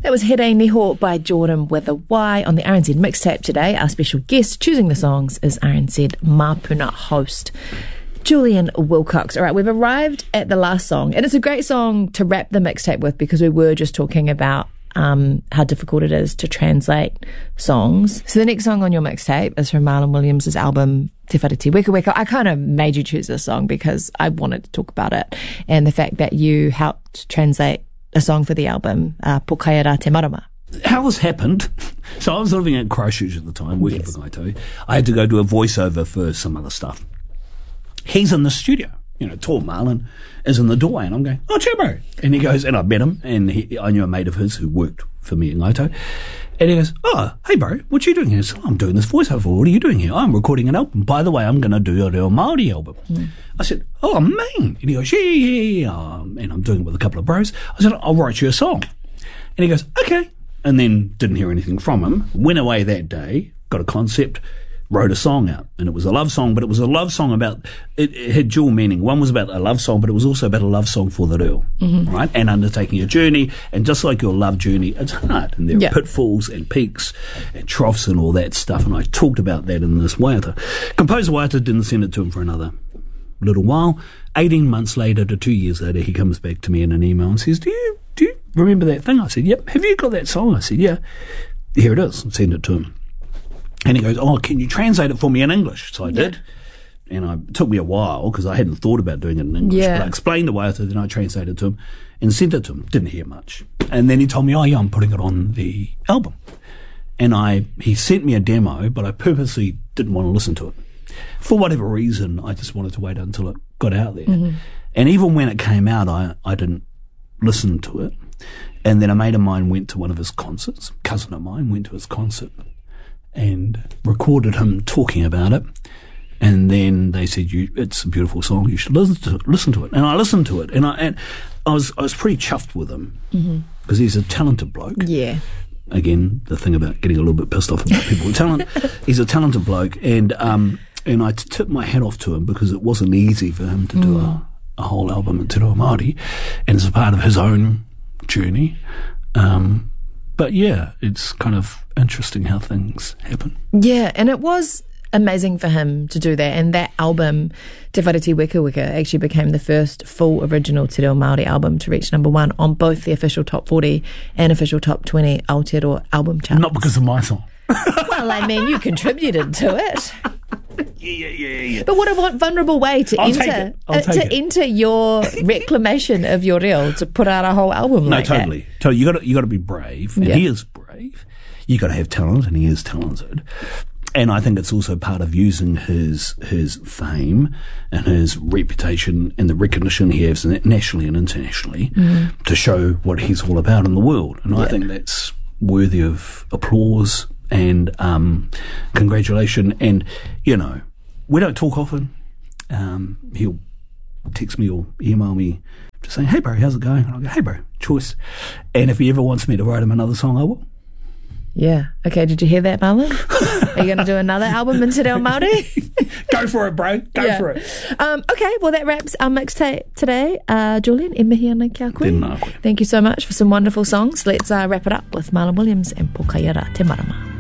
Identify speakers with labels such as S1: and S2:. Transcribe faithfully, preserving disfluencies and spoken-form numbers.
S1: That was Here Niho by Jordan with a Y on the R N Z mixtape today. Our special guest choosing the songs is R N Z Mapuna host Julian Wilcox. All right, we've arrived at the last song, and it's a great song to wrap the mixtape with because we were just talking about um, how difficult it is to translate songs. So the next song on your mixtape is from Marlon Williams' album Te Whareti Weka Weka. I kind of made you choose this song because I wanted to talk about it and the fact that you helped translate a song for the album, uh, Pokaia Te Marama.
S2: How this happened, so I was living at Christchurch at the time, working yes. for Ngaito. I had to go do a voiceover for some other stuff. He's in the studio, you know, tall Marlon is in the doorway, and I'm going, oh, Chibbo. And he goes, and I met him, and he, I knew a mate of his who worked for me at Ngaito. And he goes, oh, hey, bro, what you doing here? I said, oh, I'm doing this voiceover. What are you doing here? Oh, I'm recording an album. By the way, I'm going to do a Reo Māori album. Mm. I said, oh, man. And he goes, yeah, yeah, yeah. Um, and I'm doing it with a couple of bros. I said, I'll write you a song. And he goes, okay. And then didn't hear anything from him. Went away that day, got a concept, wrote a song out. And it was a love song, but it was a love song about, it, it had dual meaning. One was about a love song, but it was also about a love song for the reo, mm-hmm. right? And undertaking a journey. And just like your love journey, it's hard. And there yeah. are pitfalls and peaks and troughs and all that stuff. And I talked about that in this waiata. Composer waiata didn't send it to him for another little while. eighteen months later to two years later, he comes back to me in an email and says, do you, do you remember that thing? I said, yep. Have you got that song? I said, yeah. Here it is. Send it to him. And he goes, oh, can you translate it for me in English? So I yeah. did. And I, it took me a while because I hadn't thought about doing it in English. Yeah. But I explained the waiata, then I translated it to him and sent it to him. Didn't hear much. And then he told me, oh, yeah, I'm putting it on the album. And I, he sent me a demo, but I purposely didn't want to listen to it. For whatever reason, I just wanted to wait until it got out there. Mm-hmm. And even when it came out, I, I didn't listen to it. And then a mate of mine went to one of his concerts. A cousin of mine went to his concert and recorded him talking about it. And then they said, "You, it's a beautiful song. You should listen to listen to it." And I listened to it, and I and I was I was pretty chuffed with him because mm-hmm. he's a talented bloke.
S1: Yeah.
S2: Again, the thing about getting a little bit pissed off about people with talent. He's a talented bloke, and um and I tipped my hat off to him because it wasn't easy for him to do mm. a, a whole album in Te Reo Māori, and it's a part of his own journey. Um, but yeah, it's kind of interesting how things happen.
S1: Yeah, and it was amazing for him to do that, and that album Te Whareti Weka Weka actually became the first full original Te Reo Māori album to reach number one on both the official top forty and official top twenty Aotearoa album charts.
S2: Not because of my song.
S1: Well, I mean, you contributed to it.
S2: Yeah, yeah, yeah, yeah.
S1: But what a vulnerable way to
S2: I'll
S1: enter
S2: uh,
S1: to
S2: it.
S1: enter your reclamation of your reel, to put out a whole album
S2: no,
S1: like
S2: totally.
S1: that.
S2: Totally. You got you got to be brave, and
S1: yeah.
S2: he is brave. You got to have talent, and he is talented. And I think it's also part of using his his fame and his reputation and the recognition he has nationally and internationally mm. to show what he's all about in the world. And yeah. I think that's worthy of applause and um, congratulation. And, you know, we don't talk often. Um, he'll text me or email me just saying, hey, bro, how's it going? And I'll go, hey, bro, choice. And if he ever wants me to write him another song, I will.
S1: Yeah. Okay, did you hear that, Marlon? Are you going to do another album in Te Reo Māori?
S2: Go for it, bro. Go yeah. for it.
S1: Um, okay, well, that wraps our mixtape today. Uh, Julian, e mihi ana kia koe.
S2: Tēnā koe.
S1: Thank you so much for some wonderful songs. Let's uh, wrap it up with Marlon Williams and Pokaia Te Marama.